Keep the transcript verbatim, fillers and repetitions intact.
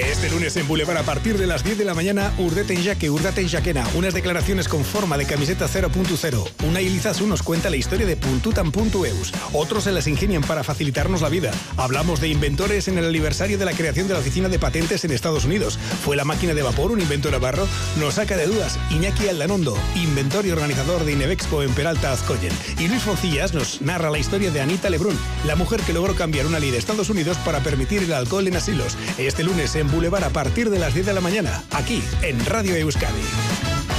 Este lunes en Boulevard a partir de las diez de la mañana, Urdeten Jaque, Urdeten Jaquena, unas declaraciones con forma de camiseta cero punto cero. Una Ilizasu nos cuenta la historia de puntutan punto eus. Otros se las ingenian para facilitarnos la vida. Hablamos de inventores en el aniversario de la creación de la oficina de patentes en Estados Unidos. ¿Fue la máquina de vapor un invento navarro? Nos saca de dudas Iñaki Aldanondo, inventor y organizador de Inevexpo en Peralta Azcoyen. Y Luis Foncillas nos narra la historia de Anita Lebrun, la mujer que logró cambiar una ley de Estados Unidos para permitir el alcohol en asilos. Este lunes en Boulevard a partir de las diez de la mañana, aquí en Radio Euskadi.